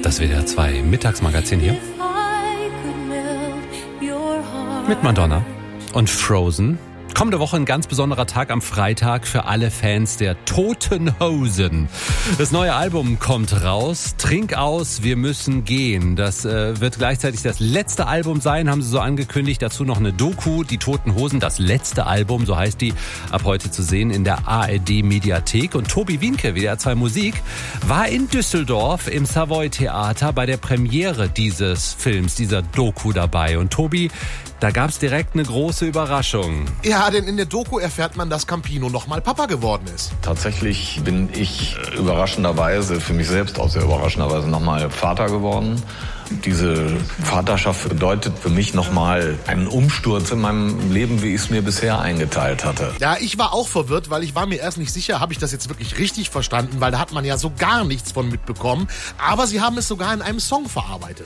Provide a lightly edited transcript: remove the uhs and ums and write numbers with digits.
Das WDR 2 Mittagsmagazin hier. Mit Madonna und Frozen. Kommende Woche ein ganz besonderer Tag am Freitag für alle Fans der Toten Hosen. Das neue Album kommt raus. Trink aus, wir müssen gehen. Das wird gleichzeitig das letzte Album sein, haben sie so angekündigt. Dazu noch eine Doku, die Toten Hosen, das letzte Album, so heißt die, ab heute zu sehen in der ARD-Mediathek. Und Tobi Wienke, WDR 2 Musik, war in Düsseldorf im Savoy Theater bei der Premiere dieses Films, dieser Doku dabei. Und Tobi, da gab's direkt eine große Überraschung. Ja, denn in der Doku erfährt man, dass Campino nochmal Papa geworden ist. Tatsächlich bin ich überraschenderweise, für mich selbst auch sehr überraschenderweise, nochmal Vater geworden. Diese Vaterschaft bedeutet für mich nochmal einen Umsturz in meinem Leben, wie ich es mir bisher eingeteilt hatte. Ja, ich war auch verwirrt, weil ich war mir erst nicht sicher, habe ich das jetzt wirklich richtig verstanden, weil da hat man ja so gar nichts von mitbekommen. Aber sie haben es sogar in einem Song verarbeitet.